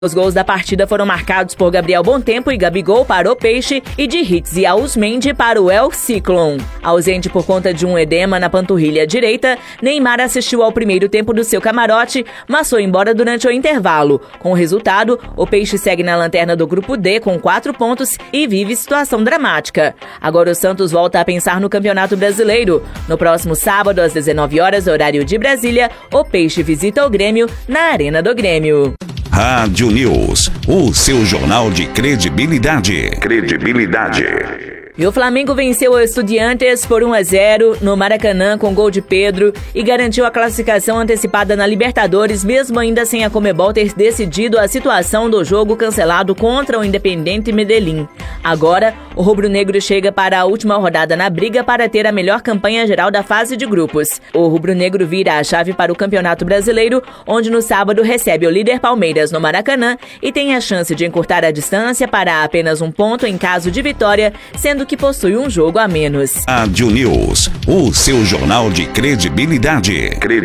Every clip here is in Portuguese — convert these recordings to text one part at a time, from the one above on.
Os gols da partida foram marcados por Gabriel Bontempo e Gabigol para o Peixe e de Hitz e Ausmendi para o El Ciclone. Ausente por conta de um edema na panturrilha direita, Neymar assistiu ao primeiro tempo do seu camarote, mas foi embora durante o intervalo. Com o resultado, o Peixe segue na lanterna do grupo D com 4 pontos e vive situação dramática. Agora o Santos volta a pensar no Campeonato Brasileiro. No próximo sábado, às 19 horas, horário de Brasília, o Peixe visita o Grêmio na Arena do Grêmio. Rádio News, o seu jornal de credibilidade. E o Flamengo venceu o Estudiantes por 1-0 no Maracanã com gol de Pedro e garantiu a classificação antecipada na Libertadores, mesmo ainda sem a Conmebol ter decidido a situação do jogo cancelado contra o Independiente Medellín. Agora, o rubro-negro chega para a última rodada na briga para ter a melhor campanha geral da fase de grupos. O rubro-negro vira a chave para o Campeonato Brasileiro, onde no sábado recebe o líder Palmeiras no Maracanã e tem a chance de encurtar a distância para apenas um ponto em caso de vitória, sendo que possui um jogo a menos. Rádio News, o seu jornal de credibilidade.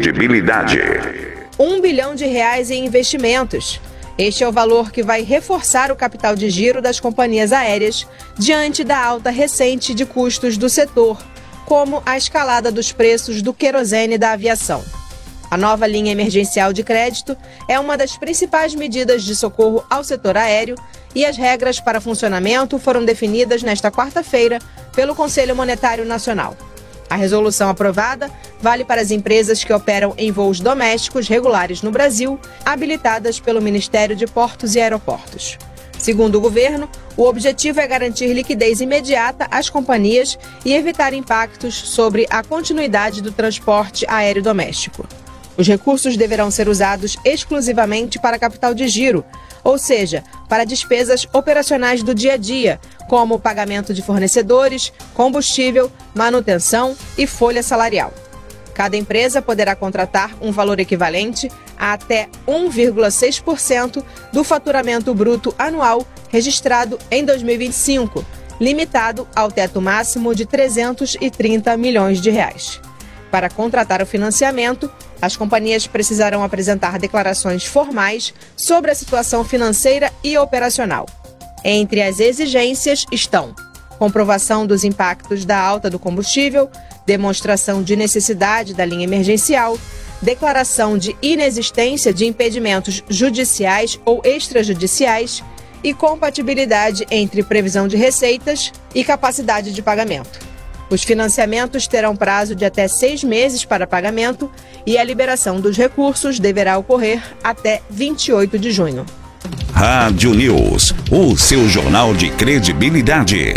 R$1 bilhão em investimentos. Este é o valor que vai reforçar o capital de giro das companhias aéreas diante da alta recente de custos do setor, como a escalada dos preços do querosene da aviação. A nova linha emergencial de crédito é uma das principais medidas de socorro ao setor aéreo e as regras para funcionamento foram definidas nesta quarta-feira pelo Conselho Monetário Nacional. A resolução aprovada vale para as empresas que operam em voos domésticos regulares no Brasil, habilitadas pelo Ministério de Portos e Aeroportos. Segundo o governo, o objetivo é garantir liquidez imediata às companhias e evitar impactos sobre a continuidade do transporte aéreo doméstico. Os recursos deverão ser usados exclusivamente para capital de giro, ou seja, para despesas operacionais do dia a dia, como pagamento de fornecedores, combustível, manutenção e folha salarial. Cada empresa poderá contratar um valor equivalente a até 1,6% do faturamento bruto anual registrado em 2025, limitado ao teto máximo de R$330 milhões. Para contratar o financiamento, as companhias precisarão apresentar declarações formais sobre a situação financeira e operacional. Entre as exigências estão comprovação dos impactos da alta do combustível, demonstração de necessidade da linha emergencial, declaração de inexistência de impedimentos judiciais ou extrajudiciais e compatibilidade entre previsão de receitas e capacidade de pagamento. Os financiamentos terão prazo de até 6 meses para pagamento e a liberação dos recursos deverá ocorrer até 28 de junho. Rádio News, o seu jornal de credibilidade.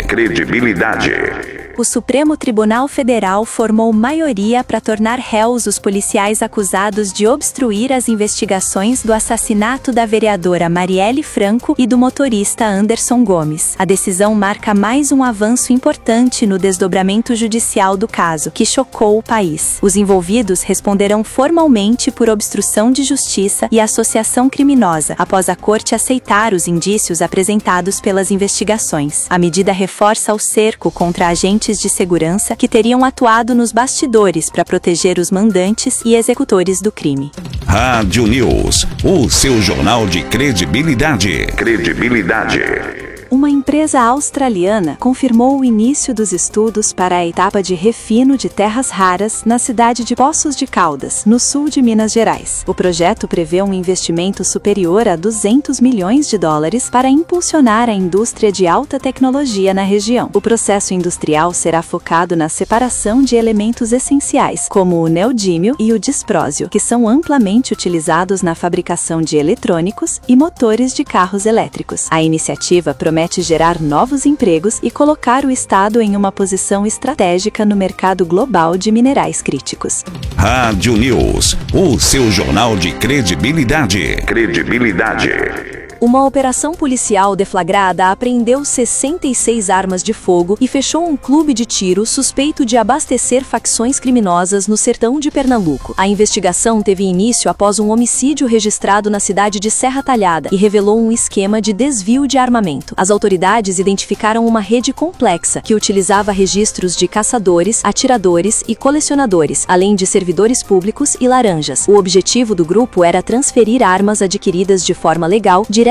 O Supremo Tribunal Federal formou maioria para tornar réus os policiais acusados de obstruir as investigações do assassinato da vereadora Marielle Franco e do motorista Anderson Gomes. A decisão marca mais um avanço importante no desdobramento judicial do caso, que chocou o país. Os envolvidos responderão formalmente por obstrução de justiça e associação criminosa, após a corte aceitar os indícios apresentados pelas investigações. A medida reforça o cerco contra agentes de segurança que teriam atuado nos bastidores para proteger os mandantes e executores do crime. Rádio News, o seu jornal de credibilidade. Uma empresa australiana confirmou o início dos estudos para a etapa de refino de terras raras na cidade de Poços de Caldas, no sul de Minas Gerais. O projeto prevê um investimento superior a $200 milhões para impulsionar a indústria de alta tecnologia na região. O processo industrial será focado na separação de elementos essenciais, como o neodímio e o disprósio, que são amplamente utilizados na fabricação de eletrônicos e motores de carros elétricos. A iniciativa promete gerar novos empregos e colocar o Estado em uma posição estratégica no mercado global de minerais críticos. Rádio News, o seu jornal de credibilidade. Uma operação policial deflagrada apreendeu 66 armas de fogo e fechou um clube de tiro suspeito de abastecer facções criminosas no sertão de Pernambuco. A investigação teve início após um homicídio registrado na cidade de Serra Talhada e revelou um esquema de desvio de armamento. As autoridades identificaram uma rede complexa que utilizava registros de caçadores, atiradores e colecionadores, além de servidores públicos e laranjas. O objetivo do grupo era transferir armas adquiridas de forma legal diretamente